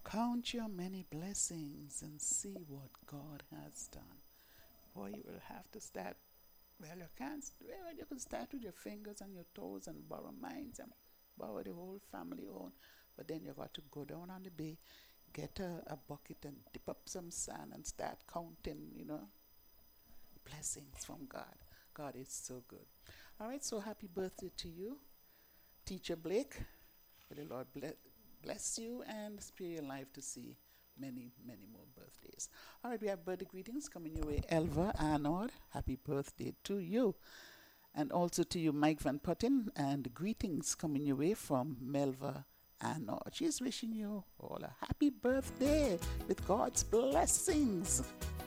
Count your many blessings and see what God has done. Boy, you will have to start. Well, you can't. Well, you can start with your fingers and your toes and borrow mines and borrow the whole family own. But then you got to go down on the bay, get a bucket and dip up some sand and start counting, blessings from God. God is so good. All right, so happy birthday to you, Teacher Blake. May the Lord bless you and spare your life to see many, many more birthdays. All right, we have birthday greetings coming your way. Elva Arnold, happy birthday to you. And also to you, Mike Van Putten, and greetings coming your way from Melva Arnold. She's wishing you all a happy birthday with God's blessings.